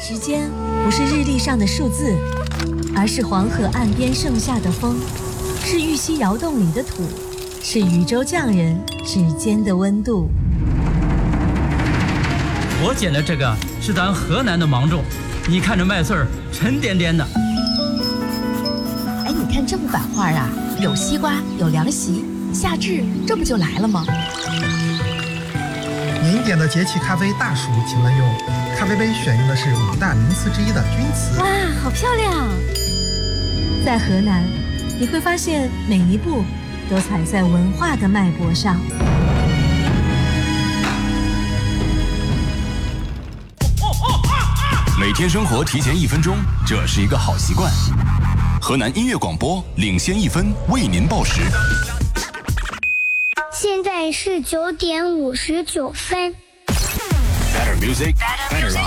时间不是日历上的数字，而是黄河岸边盛夏的风，是玉溪窑洞里的土，是渝州匠人指尖的温度。 我捡的这个是咱河南的芒种，你看这麦穗儿沉甸甸的。 哎，你看这幅版画啊，有西瓜，有凉席，夏至这不就来了吗？ 您点的节气咖啡大暑请慢用，咖啡杯选用的是5大名瓷之一的钧瓷。 哇，好漂亮！ 在河南，你会发现每一步都踩在文化的脉搏上。 每天生活提前1分钟，这是一个好习惯。河南音乐广播领先1分，为您报时。 现在是9点59分。 Better music, better life.